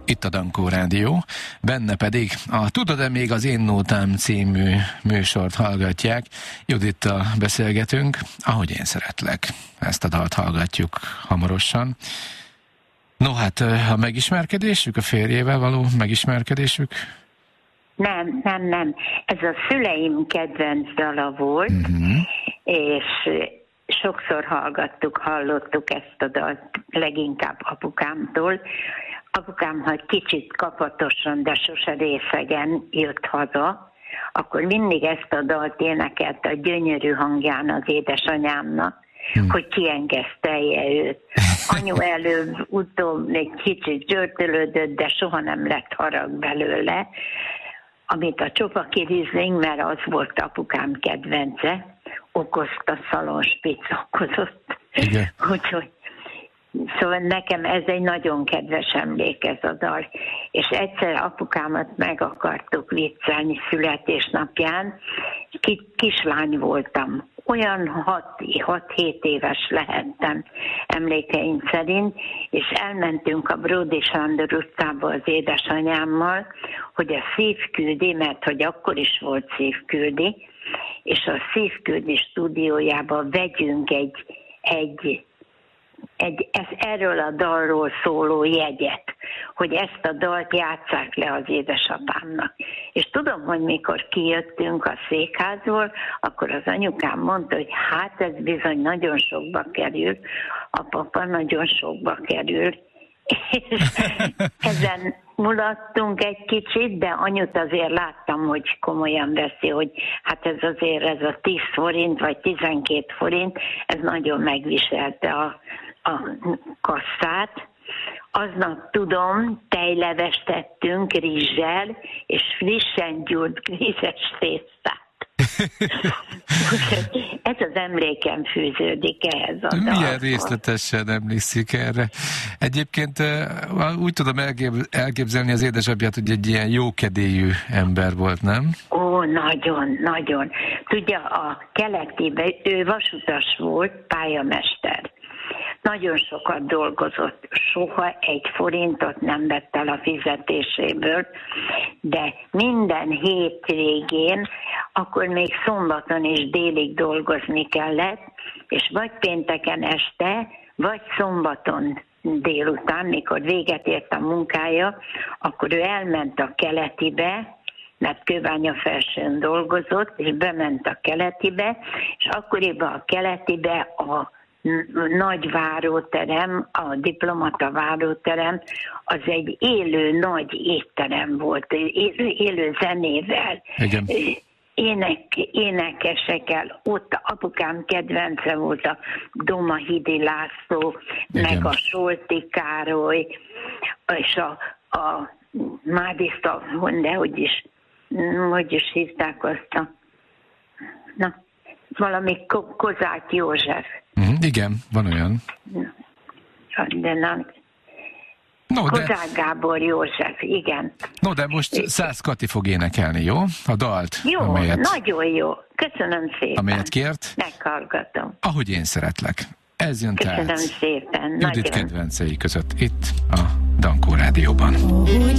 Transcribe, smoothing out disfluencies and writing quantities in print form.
Itt a Dankó Rádió, benne pedig a Tudod-e még az Én Nótám című műsort hallgatják. Judittal beszélgetünk, Ahogy én szeretlek. Ezt a dalt hallgatjuk hamarosan. No hát, a megismerkedésük, a férjével való megismerkedésük? Nem. Ez a szüleim kedvenc dala volt, és sokszor hallottuk ezt a dalt, leginkább apukámtól. Apukám, ha kicsit kapatosan, de sose részegen jött haza, akkor mindig ezt a dalt énekelte a gyönyörű hangján az édesanyámnak, hogy kiengesztelje őt. Anyu előbb-utóbb egy kicsit zsörtölődött, de soha nem lett harag belőle, amit a Csopaki Riesling, mert az volt apukám kedvence, okozta, szalonspic okozott. Úgyhogy szóval nekem ez egy nagyon kedves emlék, ez a dal. És egyszer apukámat meg akartuk viccelni születésnapján, kislány voltam. Olyan 6-7 éves lehettem emlékeim szerint, és elmentünk a Bródi Sándor utcába az édesanyámmal, hogy a Szívküldi, mert hogy akkor is volt Szívküldi, és a Szívküldi stúdiójába vegyünk erről a dalról szóló jegyet, hogy ezt a dalt játsszák le az édesapámnak. És tudom, hogy mikor kijöttünk a székházból, akkor az anyukám mondta, hogy hát ez bizony nagyon sokba kerül, a papa nagyon sokba kerül. És ezen mulattunk egy kicsit, de anyut azért láttam, hogy komolyan veszi, hogy hát ez a 10 forint vagy 12 forint, ez nagyon megviselte a kasszát. Aznap tudom, tejlevest tettünk rizssel, és frissen gyúrt grízes tésztát. Ez az emlékem fűződik ehhez a dalhoz. Milyen részletesen emlékszik erre. Egyébként úgy tudom elképzelni az édesapját, hogy egy ilyen jókedélyű ember volt, nem? Ó, nagyon. Tudja, a keletiben ő vasutas volt, pályamester. Nagyon sokat dolgozott, soha 1 forintot nem vett el a fizetéséből, de minden hétvégén, akkor még szombaton is délig dolgozni kellett, és vagy pénteken este, vagy szombaton délután, mikor véget ért a munkája, akkor ő elment a keletibe, mert Kőbányafelsőn dolgozott, és bement a keletibe, és akkoriban a keletibe a nagy váróterem, a diplomata váróterem, az egy élő nagy étterem volt, élő zenével, énekesekkel. Ott apukám kedvence volt a Domahidi László, meg a Solti Károly, és a Mádista, de hogy is hívták azt valami Kozák József. Igen, van olyan. De nem. Kozák Gábor József, igen. No, de most Szász Kati fog énekelni, jó? A dalt. Jó, nagyon jó. Köszönöm szépen. Amelyet kért? Meghallgatom. Ahogy én szeretlek. Ez jön Köszönöm tehát. szépen. Judit kedvencei között itt a Dankó Rádióban.